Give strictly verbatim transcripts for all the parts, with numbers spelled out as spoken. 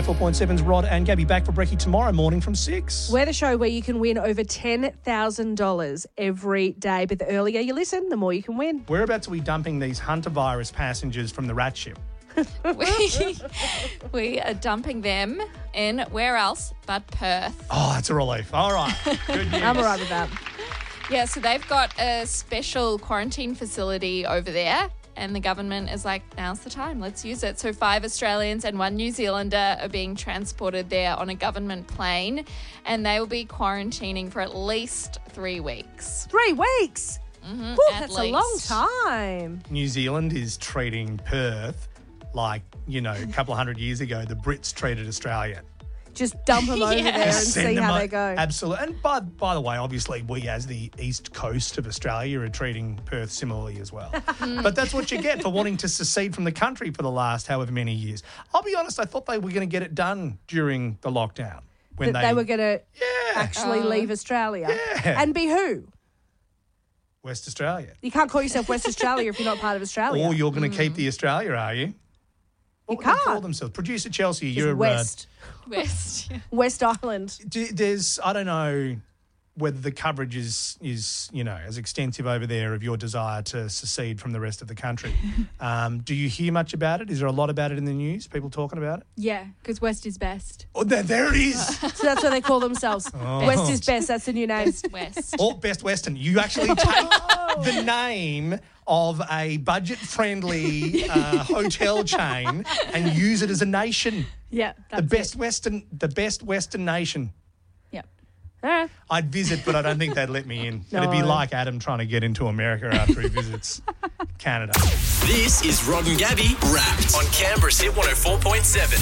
oh four point seven's Rod and Gabby back for brekkie tomorrow morning from six. We're the show where you can win over ten thousand dollars every day. But the earlier you listen, the more you can win. We're about to be dumping these Hunter virus passengers from the rat ship. we, we are dumping them in where else but Perth. Oh, that's a relief. All right. Good news. I'm all right with that. Yeah, so they've got a special quarantine facility over there, and the government is like, now's the time, let's use it. So five Australians and one New Zealander are being transported there on a government plane, and they will be quarantining for at least three weeks. Three weeks? Mm-hmm, Woo, that's least. a long time. New Zealand is treating Perth like, you know, a couple of hundred years ago, the Brits treated Australia. Just dump them over Yeah. there and Send see them how o- they go. Absolutely. And by, by the way, obviously, we as the east coast of Australia are treating Perth similarly as well. But that's what you get for wanting to secede from the country for the last however many years. I'll be honest, I thought they were going to get it done during the lockdown. When That they, they were going to Yeah. actually Oh. leave Australia. Yeah. And be who? West Australia. You can't call yourself West Australia if you're not part of Australia. Or you're going to keep the Australia, are you? What You would they call can't. themselves? Producer Chelsea, Just you're West. West. Yeah. West Island. Uh, do, there's, I don't know whether the coverage is, is, you know, as extensive over there of your desire to secede from the rest of the country. Um, do you hear much about it? Is there a lot about it in the news? People talking about it? Yeah, because West is best. Oh, there, there it is. So that's what they call themselves. Oh. West is best. That's the new name. West. West. Or Best Western. You actually take the name of a budget-friendly uh, hotel chain and use it as a nation. Yeah, that's The best it. Western, the best Western nation. Yeah. All right. I'd visit, but I don't think they'd let me in. It'd be No. like Adam trying to get into America after he visits Canada. This is Rod and Gabby Wrapped on Canberra's Hit one oh four point seven.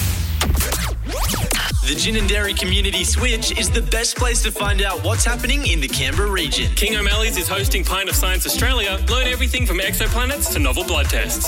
The Gin and Dairy Community Switch is the best place to find out what's happening in the Canberra region. King O'Malley's is hosting Pint of Science Australia. Learn everything from exoplanets to novel blood tests.